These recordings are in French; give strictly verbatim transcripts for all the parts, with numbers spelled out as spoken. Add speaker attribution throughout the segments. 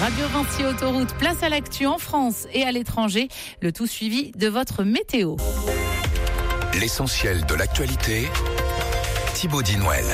Speaker 1: Radio Vinci Autoroute, place à l'actu en France et à l'étranger. Le tout suivi de votre météo.
Speaker 2: L'essentiel de l'actualité, Thibaut Dinouel.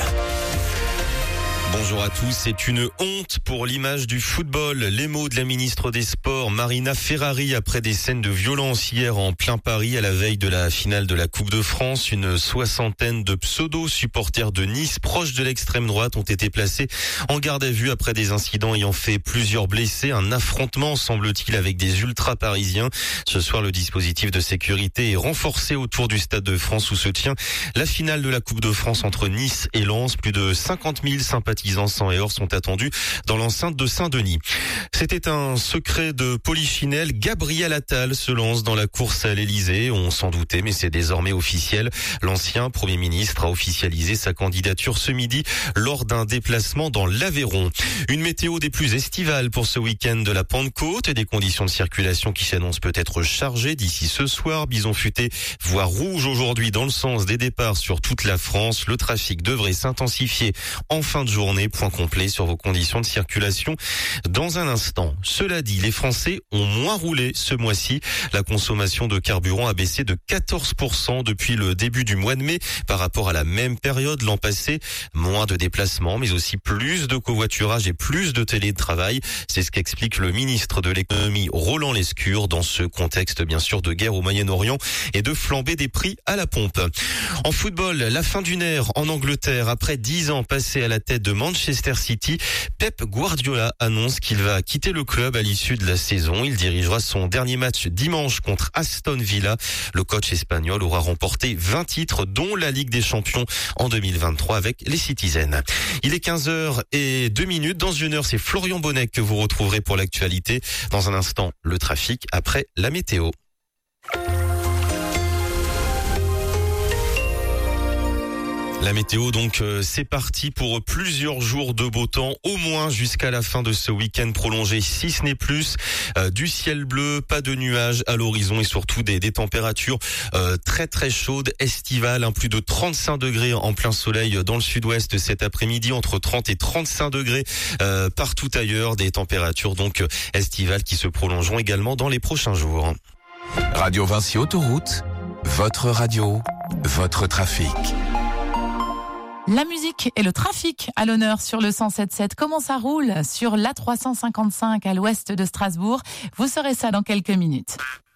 Speaker 3: Bonjour à tous, c'est une honte pour l'image du football. Les mots de la ministre des Sports, Marina Ferrari, après des scènes de violence hier en plein Paris à la veille de la finale de la Coupe de France. Une soixantaine de pseudo-supporters de Nice proches de l'extrême droite ont été placés en garde à vue après des incidents ayant fait plusieurs blessés. Un affrontement, semble-t-il, avec des ultras parisiens. Ce soir, le dispositif de sécurité est renforcé autour du Stade de France où se tient la finale de la Coupe de France entre Nice et Lens. Plus de cinquante mille sympathisants sang et or sont attendus dans l'enceinte de Saint-Denis. C'était un secret de polichinelle. Gabriel Attal se lance dans la course à l'Elysée. On s'en doutait, mais c'est désormais officiel. L'ancien Premier ministre a officialisé sa candidature ce midi lors d'un déplacement dans l'Aveyron. Une météo des plus estivales pour ce week-end de la Pentecôte et des conditions de circulation qui s'annoncent peut-être chargées d'ici ce soir. Bison futé, voire rouge aujourd'hui dans le sens des départs sur toute la France. Le trafic devrait s'intensifier en fin de journée. Point complet sur vos conditions de circulation dans un instant. Cela dit, les Français ont moins roulé ce mois-ci. La consommation de carburant a baissé de quatorze pour cent depuis le début du mois de mai par rapport à la même période l'an passé. Moins de déplacements, mais aussi plus de covoiturage et plus de télétravail. C'est ce qu'explique le ministre de l'économie Roland Lescure dans ce contexte bien sûr de guerre au Moyen-Orient et de flambée des prix à la pompe. En football, la fin d'une ère en Angleterre après dix ans passés à la tête de Manchester City, Pep Guardiola annonce qu'il va quitter le club à l'issue de la saison. Il dirigera son dernier match dimanche contre Aston Villa. Le coach espagnol aura remporté vingt titres, dont la Ligue des Champions en deux mille vingt-trois avec les Citizens. Il est quinze heures zéro deux minutes. Dans une heure, c'est Florian Bonnet que vous retrouverez pour l'actualité. Dans un instant, le trafic après la météo. La météo, donc, euh, c'est parti pour plusieurs jours de beau temps, au moins jusqu'à la fin de ce week-end prolongé, si ce n'est plus. Euh, du ciel bleu, pas de nuages à l'horizon et surtout des, des températures euh, très très chaudes, estivales, hein, plus de trente-cinq degrés en plein soleil dans le sud-ouest cet après-midi, entre trente et trente-cinq degrés euh, partout ailleurs, des températures donc estivales qui se prolongeront également dans les prochains jours.
Speaker 2: Radio Vinci Autoroute, votre radio, votre trafic.
Speaker 1: La musique et le trafic à l'honneur sur le cent sept sept. Comment ça roule sur l'A trois cent cinquante-cinq à l'ouest de Strasbourg? Vous saurez ça dans quelques minutes.